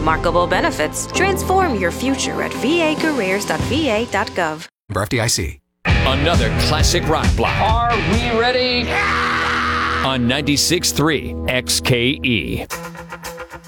remarkable benefits. Transform your future at vacareers.va.gov. Member FDIC. Another classic rock block. Are we ready? On 96.3 XKE.